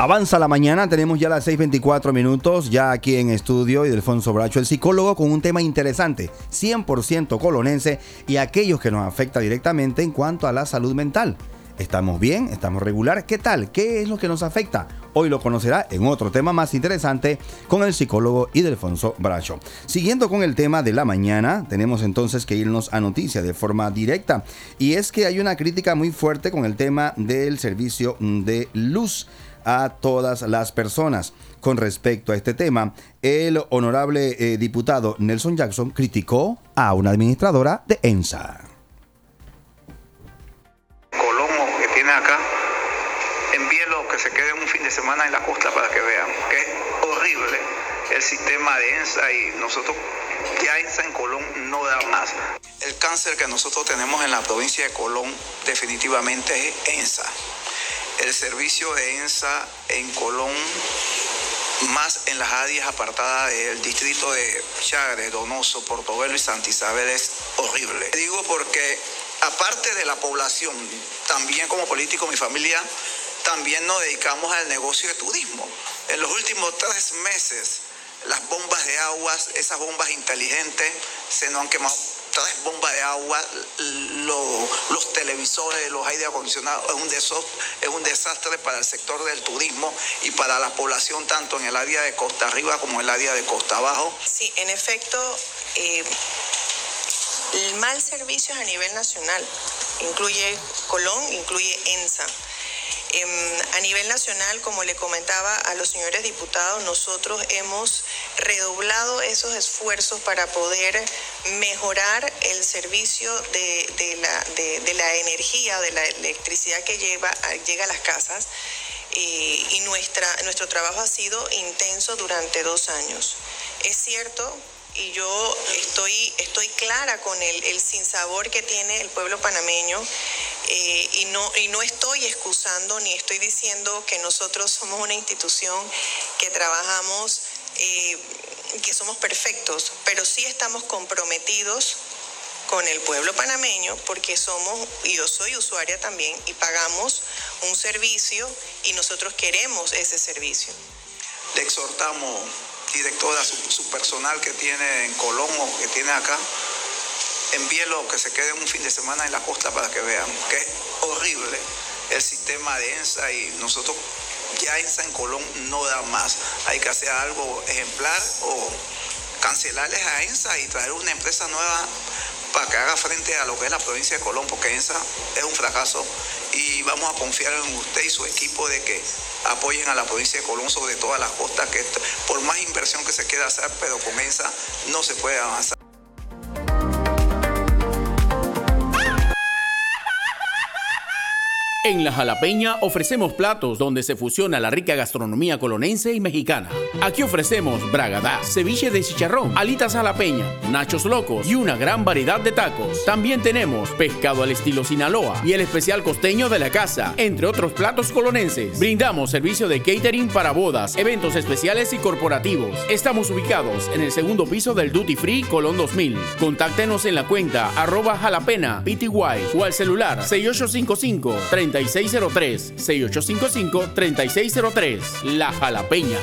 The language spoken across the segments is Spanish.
Avanza la mañana, tenemos ya las 6:24 minutos, ya aquí en estudio, y Ildefonso Bracho, el psicólogo, con un tema interesante, 100% colonense y aquellos que nos afecta directamente en cuanto a la salud mental. ¿Estamos bien? ¿Estamos regular? ¿Qué tal? ¿Qué es lo que nos afecta? Hoy lo conocerá en otro tema más interesante con el psicólogo Ildefonso Bracho. Siguiendo con el tema de la mañana, tenemos entonces que irnos a noticias de forma directa. Y es que hay una crítica muy fuerte con el tema del servicio de luz a todas las personas. Con respecto a este tema, el honorable diputado Nelson Jackson criticó a una administradora de ENSA. Colomo que tiene acá, envíelo que se quede un fin de semana en la costa para que vean que es horrible el sistema de ENSA, y nosotros ya ENSA en Colón no da más. El cáncer que nosotros tenemos en la provincia de Colón definitivamente es ENSA. El servicio de ENSA en Colón, más en las áreas apartadas del distrito de Chagre, Donoso, Portobelo y Santa Isabel, es horrible. Digo porque aparte de la población, también como político, mi familia, también nos dedicamos al negocio de turismo. En los últimos 3 meses, las bombas de agua, esas bombas inteligentes, se nos han quemado 3 bombas de agua, los televisores, los aire acondicionados. Es un desastre para el sector del turismo y para la población, tanto en el área de Costa Arriba como en el área de Costa Abajo. Sí, en efecto, el mal servicio a nivel nacional incluye Colón, incluye ENSA. A nivel nacional, como le comentaba a los señores diputados, nosotros hemos redoblado esos esfuerzos para poder mejorar el servicio de la energía, de la electricidad que llega a las casas, y nuestro trabajo ha sido intenso durante 2 años. Es cierto, y yo estoy clara con el sinsabor que tiene el pueblo panameño, y no estoy excusando ni estoy diciendo que nosotros somos una institución que trabajamos, que somos perfectos, pero sí estamos comprometidos con el pueblo panameño, porque yo soy usuaria también, y pagamos un servicio y nosotros queremos ese servicio. Le exhortamos, directora, su personal que tiene en Colón o que tiene acá, envíelo que se quede un fin de semana en la costa para que vean que es horrible el sistema de ENSA, y nosotros ya ENSA en Colón no da más. Hay que hacer algo ejemplar o cancelarles a ENSA y traer una empresa nueva para que haga frente a lo que es la provincia de Colón, porque ENSA es un fracaso, y vamos a confiar en usted y su equipo de que apoyen a la provincia de Colón, sobre todas las costas, que por más inversión que se quiera hacer, pero con ENSA no se puede avanzar. En La Jalapeña ofrecemos platos donde se fusiona la rica gastronomía colonense y mexicana. Aquí ofrecemos bragadá, ceviche de chicharrón, alitas jalapeña, nachos locos y una gran variedad de tacos. También tenemos pescado al estilo Sinaloa y el especial costeño de la casa, entre otros platos colonenses. Brindamos servicio de catering para bodas, eventos especiales y corporativos. Estamos ubicados en el 2º piso del Duty Free Colón 2000. Contáctenos en la cuenta @jalapena_pty o al celular 6855-3603, 6855-3603. La Jalapeña.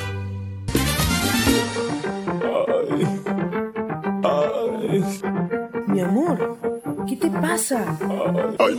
Mi amor, ¿qué te pasa? Ay,